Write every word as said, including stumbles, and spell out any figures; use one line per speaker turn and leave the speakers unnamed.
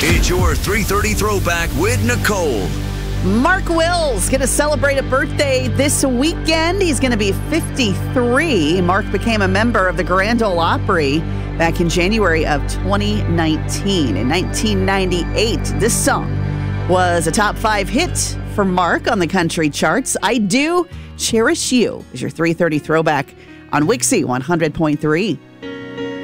It's your three thirty Throwback with Nicole.
Mark Wills going to celebrate a birthday this weekend. He's going to be fifty-three. Mark became a member of the Grand Ole Opry back in January of twenty nineteen. In nineteen ninety-eight, this song was a top five hit for Mark on the country charts. I Do Cherish You is your three thirty Throwback on Wixie one hundred point three.